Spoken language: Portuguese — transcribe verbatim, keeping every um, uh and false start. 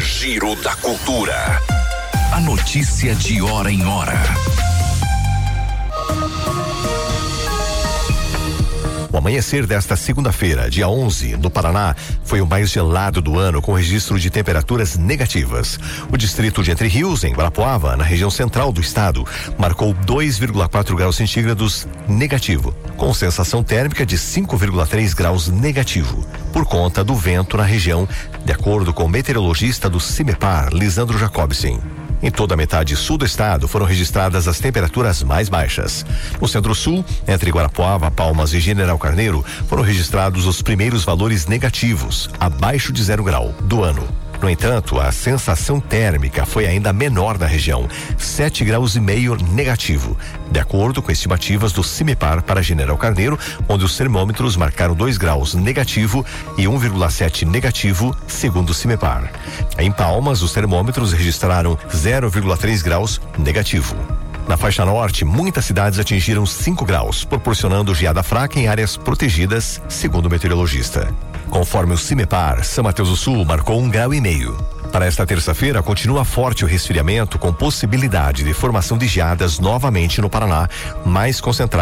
Giro da Cultura. A notícia de hora em hora. O amanhecer desta segunda-feira, dia onze, no Paraná, foi o mais gelado do ano, com registro de temperaturas negativas. O distrito de Entre Rios, em Guarapuava, na região central do estado, marcou dois vírgula quatro graus centígrados negativo, com sensação térmica de cinco vírgula três graus negativo, por conta do vento na região, de acordo com o meteorologista do CIMEPAR, Lisandro Jacobsen. Em toda a metade sul do estado foram registradas as temperaturas mais baixas. No centro-sul, entre Guarapuava, Palmas e General Carneiro, foram registrados os primeiros valores negativos, abaixo de zero grau, do ano. No entanto, a sensação térmica foi ainda menor na região, sete graus e meio negativo, de acordo com estimativas do CIMEPAR para General Carneiro, onde os termômetros marcaram dois graus negativo e um vírgula sete negativo, segundo o CIMEPAR. Em Palmas, os termômetros registraram zero vírgula três graus negativo. Na faixa norte, muitas cidades atingiram cinco graus, proporcionando geada fraca em áreas protegidas, segundo o meteorologista. Conforme o CIMEPAR, São Mateus do Sul marcou um grau e meio. Para esta terça-feira, continua forte o resfriamento, com possibilidade de formação de geadas novamente no Paraná, mais concentrado